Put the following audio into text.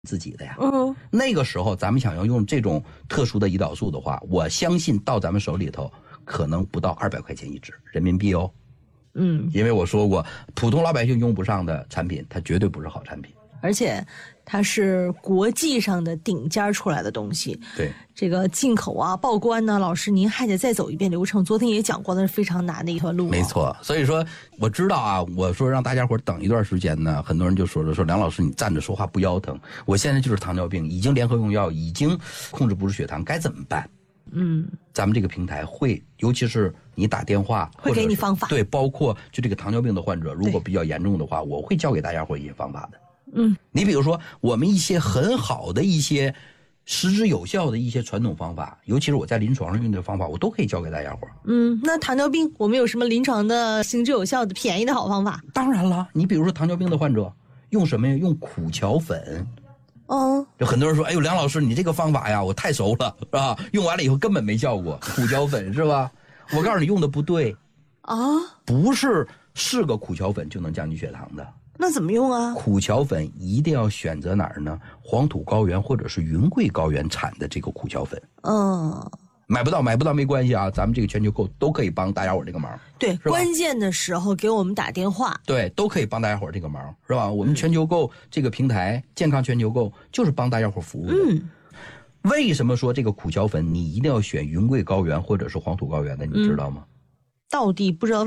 自己的呀。那个时候咱们想要用这种特殊的胰岛素的话，我相信到咱们手里头可能不到200块钱一支人民币哦。因为我说过，普通老百姓用不上的产品，它绝对不是好产品。 而且它是国际上的顶尖出来的东西。 对， 这个进口啊、报关呢，老师您还得再走一遍流程。昨天也讲过，那是非常难的一条路。 没错，所以说我知道啊，我说让大家伙等一段时间呢，很多人就说梁老师你站着说话不腰疼，我现在就是糖尿病，已经联合用药，已经控制不住血糖，该怎么办？咱们这个平台会，尤其是你打电话会给你方法。 对，包括就这个糖尿病的患者，如果比较严重的话，我会教给大家伙一些方法的。你比如说我们一些很好的一些实质有效的一些传统方法，尤其是我在临床上用的方法，我都可以教给大家伙。 那糖尿病我们有什么临床的行之有效的便宜的好方法？ 当然了，你比如说糖尿病的患者用什么呀？用苦荞粉。就很多人说，哎呦，梁老师你这个方法呀我太熟了，是吧？用完了以后根本没效果，苦荞粉是吧？我告诉你用的不对不是个苦荞粉就能降低血糖的。 那怎么用啊？ 苦荞粉一定要选择哪儿呢？黄土高原或者是云贵高原产的这个苦荞粉。买不到没关系啊，咱们这个全球购都可以帮大家伙这个忙。 对，关键的时候给我们打电话。 对，都可以帮大家伙这个忙，是吧？我们全球购这个平台，健康全球购就是帮大家伙服务的。为什么说这个苦荞粉你一定要选云贵高原或者是黄土高原的？你知道吗？ 到底不知道。